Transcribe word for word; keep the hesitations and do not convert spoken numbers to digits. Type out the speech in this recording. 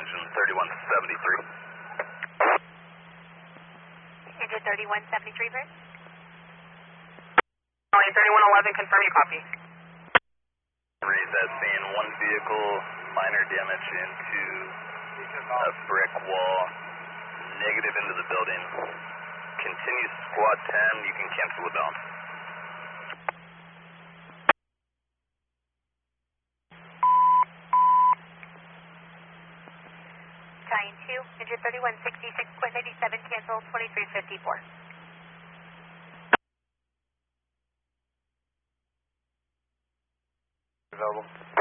engine thirty-one seventy-three. Engine thirty-one seventy-three, Bridge. Calling thirty-one eleven, confirm you copy. Read that, seeing one vehicle, minor damage into a brick wall, negative into the building. Continue squad ten, you can cancel the bounce. Giant two, engine thirty-one sixty-six, point eighty-seven, cancel twenty-three fifty-four. Available.